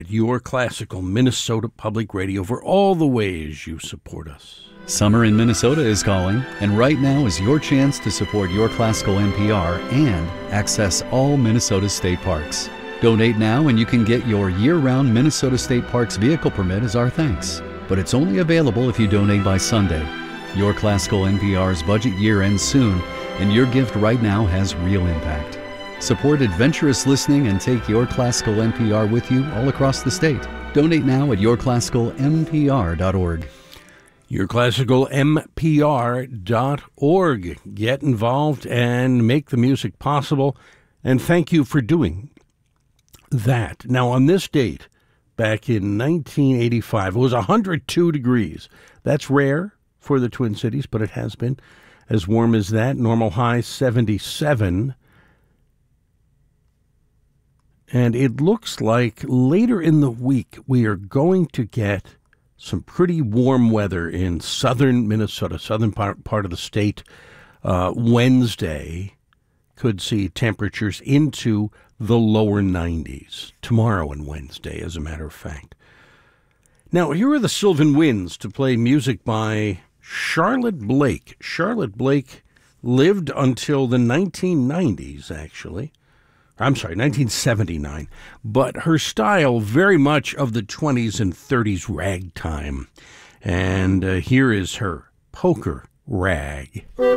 Your classical Minnesota Public Radio for all the ways you support us. Summer in Minnesota is calling, and right now is your chance to support Your Classical NPR and access all Minnesota state parks. Donate now and you can get your year-round Minnesota State Parks vehicle permit as our thanks. But it's only available if you donate by Sunday. Your Classical NPR's budget year ends soon, and your gift right now has real impact. Support adventurous listening and take Your Classical NPR with you all across the state. Donate now at yourclassicalnpr.org. yourclassicalnpr.org. Get involved and make the music possible, and thank you for doing that. Now, on this date, back in 1985, it was 102 degrees. That's rare for the Twin Cities, but it has been as warm as that. Normal high 77. And it looks like later in the week we are going to get some pretty warm weather in southern Minnesota, southern part of the state. Wednesday could see temperatures into the lower 90s. Tomorrow and Wednesday, as a matter of fact. Now, here are the Sylvan Winds to play music by Charlotte Blake. Charlotte Blake lived until the 1990s, actually. I'm sorry, 1979, but her style very much of the 20s and 30s ragtime. And here is her Poker Rag.